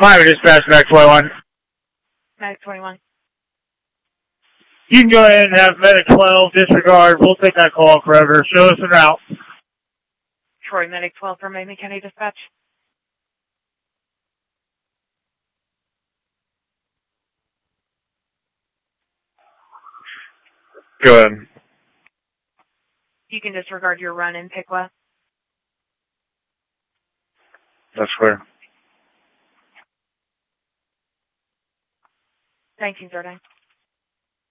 Miami Dispatch, Max 21. Max 21. You can go ahead and have Medic 12 disregard. We'll take that call, Kroger. Show us en route. Troy, Medic 12 for Miami County Dispatch. Go ahead. You can disregard your run in Piqua. That's clear. 1909.